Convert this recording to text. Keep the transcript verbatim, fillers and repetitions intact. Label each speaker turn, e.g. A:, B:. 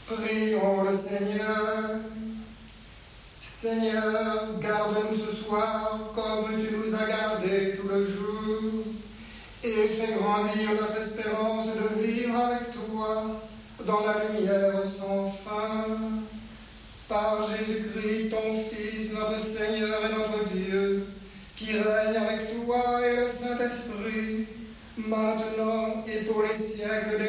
A: Prions le Seigneur. Seigneur, garde-nous ce soir comme tu nous as gardés tout le jour, et fais grandir notre espérance de vivre avec toi dans la lumière sans fin. Par Jésus-Christ, ton Fils, notre Seigneur et notre Dieu, qui règne avec toi et le Saint-Esprit, maintenant et pour les siècles des